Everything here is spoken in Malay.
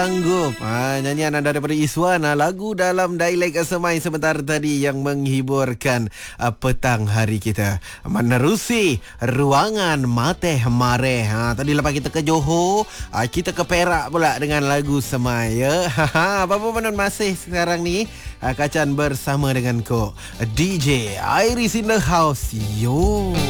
Sanggup. Nyanyian daripada Iswan, lagu dalam dialek Semai sebentar tadi yang menghiburkan petang hari kita. Menerusi ruangan Mateh Mareh. Tadi lepas kita ke Johor, kita ke Perak pula dengan lagu Semai ya. Apa-apa pun masih sekarang ni Kacan bersama dengan ko DJ Iris in the house. Yo.